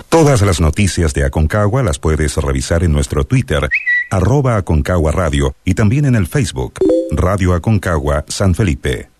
Todas las noticias de Aconcagua las puedes revisar en nuestro Twitter, @Aconcagua Radio, y también en el Facebook, Radio Aconcagua San Felipe.